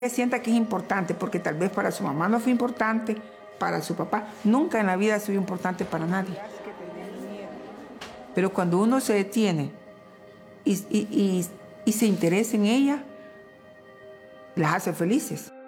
Sienta que es importante, porque tal vez para su mamá no fue importante, para su papá, nunca en la vida ha sido importante para nadie. Pero cuando uno se detiene y se interesa en ella, las hace felices.